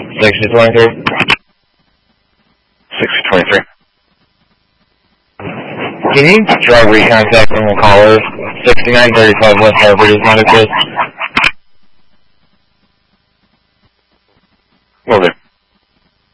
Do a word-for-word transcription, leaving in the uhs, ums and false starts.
sixty twenty-three. sixty twenty-three. Can you try recontacting the caller? sixty-nine thirty-five West Harvard is not exist.